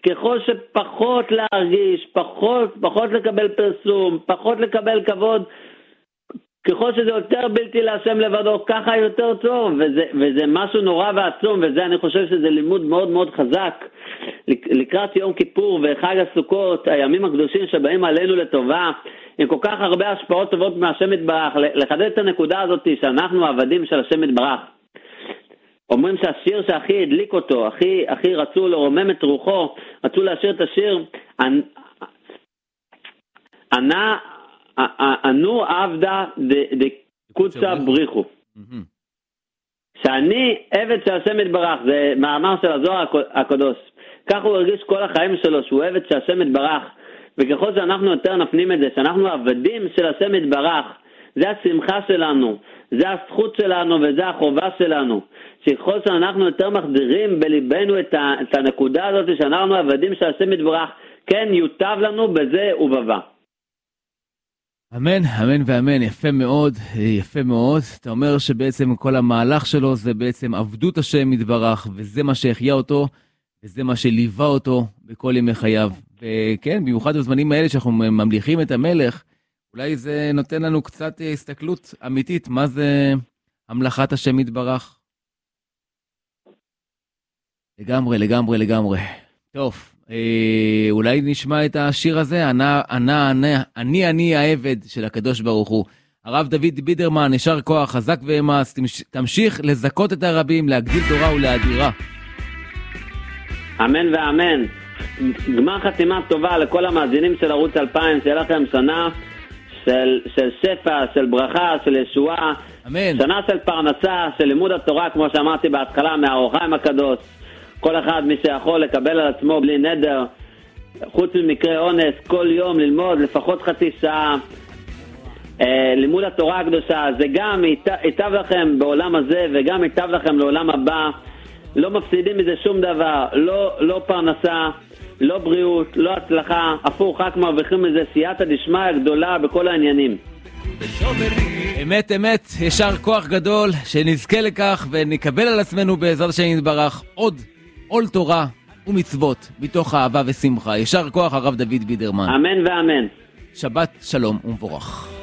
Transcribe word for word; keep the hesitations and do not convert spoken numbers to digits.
ככל שפחות להרגיש, פחות, פחות לקבל פרסום, פחות לקבל כבוד, ככל שזה יותר בלתי להשם לבדו, ככה יותר טוב, וזה, וזה משהו נורא ועצום, וזה אני חושב שזה לימוד מאוד מאוד חזק, לקראת יום כיפור וחג הסוכות, הימים הקדושים שבאים עלינו לטובה, עם כל כך הרבה השפעות טובות מהשם יתברך, לחדד את הנקודה הזאת שאנחנו עבדים של השם יתברך. אומרים שהשיר שהכי הדליק אותו, הכי, הכי רצו לרומם את רוחו, רצו להשאיר את השיר, ענה, ענו עבדה דקוצה בריחו. שאני עבד של השם יתברך, זה מאמר של הזוהר הקדוש. כך הוא הרגיש כל החיים שלו, שהוא עבד של השם יתברך, וככל שאנחנו יותר נפנים את זה, שאנחנו עבדים של השם יתברך, זה השמחה שלנו, זה הזכות שלנו וזה החובה שלנו. שככל שאנחנו יותר מחדירים בליבנו את, ה, את הנקודה הזאת שאנחנו עבדים של השם יתברך, כן יוטב לנו בזה ובבא. אמן, אמן ואמן, יפה מאוד, יפה מאוד. אתה אומר שבעצם כל המהלך שלו זה בעצם עבדות השם יתברך, וזה מה שהחיה אותו, וזה מה שליווה אותו בכל ימי חייו. וכן, במיוחד בזמנים האלה שאנחנו ממליכים את המלך, אולי זה נותן לנו קצת הסתכלות אמיתית, מה זה המלכת השם יתברך. לגמרי, לגמרי, לגמרי. טוב, אה, אולי נשמע את השיר הזה, ענה, ענה, ענה, אני, אני העבד של הקדוש ברוך הוא. הרב דוד בידרמן, ישר כוח, חזק ואמץ, תמשיך לזכות את הרבים, להגדיל תורה ולהדירה. אמן ואמן. גמר חתימה טובה לכל המאזינים של ערוץ אלפיים, שיהיה לכם שנה של, של שפע, של ברכה, של ישועה. אמן. שנה של פרנסה, של לימוד התורה, כמו שאמרתי בהתחלה, מהאור החיים הקדוש. כל אחד מי שיכול לקבל על עצמו בלי נדר, חוץ ממקרה אונס, כל יום ללמוד לפחות חצי שעה. אה, לימוד התורה הקדושה, זה גם ייטב לכם בעולם הזה וגם ייטב לכם לעולם הבא. לא מפסידים מזה שום דבר, לא, לא פרנסה, לא בריאות, לא הצלחה, הפוך, רק מרוויחים מזה סייעתא דשמיא גדולה בכל העניינים. אמת, אמת, ישר כוח גדול, שנזכה לכך ונקבל על עצמנו בעזרת השם יתברך עוד עול תורה ומצוות מתוך אהבה ושמחה. ישר כוח הרב דוד בידרמן. אמן ואמן. שבת שלום ומבורך.